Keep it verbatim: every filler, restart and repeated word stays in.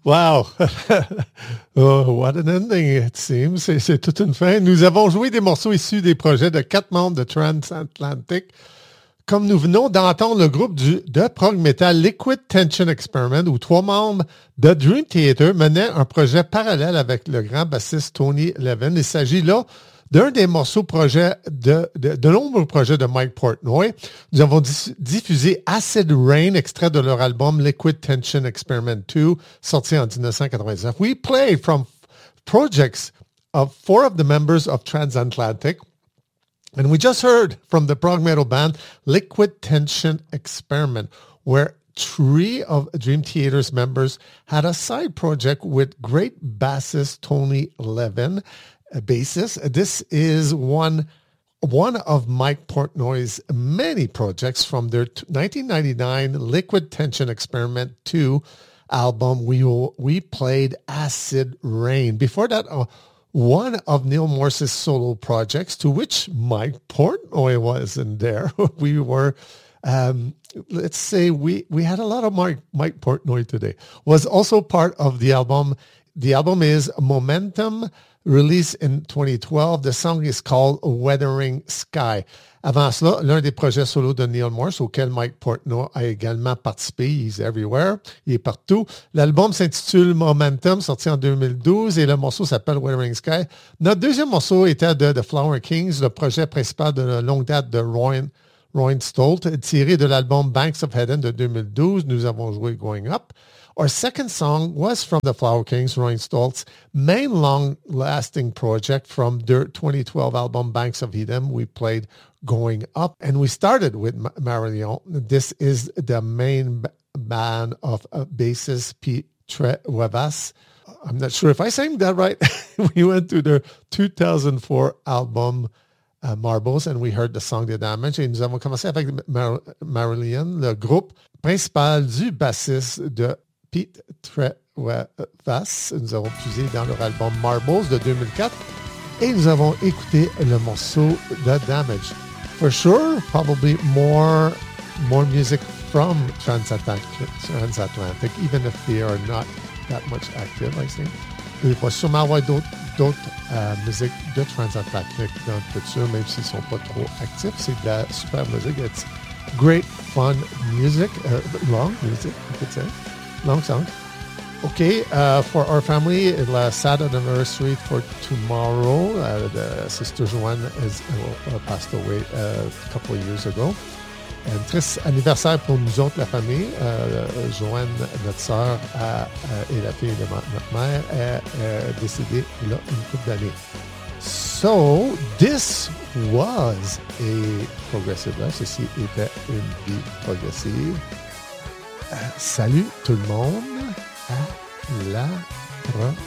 Wow! Oh, what an ending, it seems. C'est, c'est toute une fin. Nous avons joué des morceaux issus des projets de quatre membres de Transatlantic. Comme nous venons d'entendre le groupe du, de prog metal Liquid Tension Experiment, où trois membres de Dream Theater menaient un projet parallèle avec le grand bassiste Tony Levin. Il s'agit là d'un des morceaux projets de, de, de nombreux projets de Mike Portnoy. Nous avons dis, diffusé Acid Rain, extrait de leur album Liquid Tension Experiment deux, sorti en dix-neuf cent quatre-vingt-dix-neuf. We played from projects of four of the members of Transatlantic. And we just heard from the prog metal band Liquid Tension Experiment, where three of Dream Theater's members had a side project with great bassist Tony Levin, a bassist. This is one, one of Mike Portnoy's many projects from their nineteen ninety-nine Liquid Tension Experiment two album. We, we played Acid Rain. Before that, uh, one of Neil Morse's solo projects, to which Mike Portnoy was in there. We were, um, let's say, we, we had a lot of Mike, Mike Portnoy today, was also part of the album. The album is Momentum, released in twenty twelve. The song is called Weathering Sky. Avant cela, l'un des projets solo de Neil Morse, auquel Mike Portnoy a également participé, he's everywhere, il est partout. L'album s'intitule Momentum, sorti en deux mille douze, et le morceau s'appelle Weathering Sky. Notre deuxième morceau était de The Flower Kings, le projet principal de longue date de Roy, Roy Stolt, tiré de l'album Banks of Eden de deux mille douze. Nous avons joué Going Up. Our second song was from the Flower Kings, Roy Stolt's main long-lasting project from their twenty twelve album Banks of Eden. We played Going Up, and we started with Marillion. This is the main band of uh, bassist Pete Huevas. I'm not sure if I sang that right. We went to their two thousand four album uh, Marbles, and we heard the song The Damage. Et nous avons commencé avec Mar- Marillion, le groupe principal du bassiste de Pete Huevas. Nous avons puisé dans leur album Marbles de deux mille quatre, et nous avons écouté le morceau The Damage. For sure, probably more more music from Transatlantic, Transatlantic, even if they are not that much active, I think. Il va sûrement avoir d'autres, d'autres euh, musiques de Transatlantic dans le futur, même s'ils ne sont pas trop actifs. C'est de la super musique. It's great, fun music, uh, long music, you could say. Long song. Okay, uh, for our family, the sad anniversary for tomorrow. Uh, the sister Joanne has uh, passed away uh, a couple of years ago. Un triste anniversaire pour nous autres, la famille. Uh, Joanne, notre sœur uh, uh, et la fille de ma, notre mère, est uh, décédée il y a une couple d'années. So, this was a progressive life. Ceci était une vie progressive. Uh, salut tout le monde. À la prochaine.